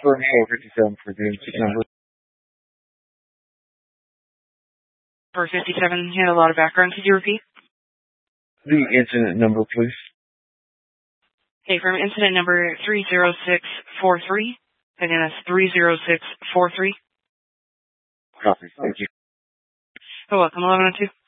for 457 for the incident number. For 57, had a lot of background. Could you repeat? The incident number, please. Okay, from incident number 30643. Again, that's 30643. Copy. Thank you. You're welcome. 1102.